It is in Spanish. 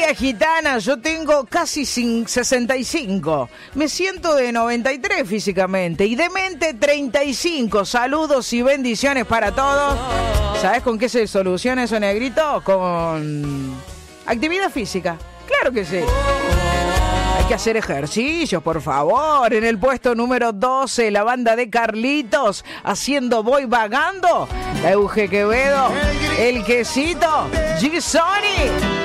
María Gitana, yo tengo casi 65. Me siento de 93 físicamente y de mente 35. Saludos y bendiciones para todos. ¿Sabes con qué se soluciona eso, negrito? Con actividad física. Claro que sí. Hay que hacer ejercicios, por favor. En el puesto número 12, la banda de Carlitos, haciendo Voy Vagando. La Euge Quevedo, El Quesito, G-Sony.